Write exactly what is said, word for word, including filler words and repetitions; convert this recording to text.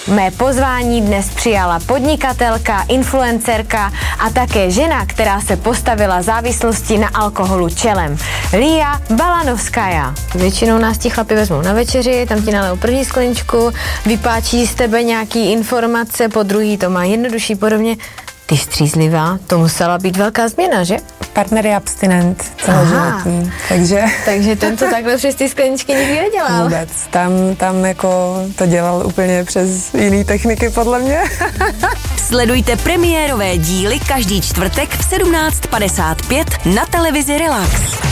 Mé pozvání dnes přijala podnikatelka, influencerka a také žena, která se postavila závislosti na alkoholu čelem. Lia Balanovská. Většinou nás ti chlapi vezmou na večeři, tam ti nalejou první skleničku, vypáčí z tebe nějaký informace, po druhý to má jednodušší, podobně. Ty střízlivá, to musela být velká změna, že? Partner je abstinent celoživotní, takže... Takže ten to takhle přes ty skleničky nikdy nedělal. Vůbec, tam, tam jako to dělal úplně přes jiný techniky, podle mě. Sledujte premiérové díly každý čtvrtek v sedmnáct padesát pět na televizi Relax.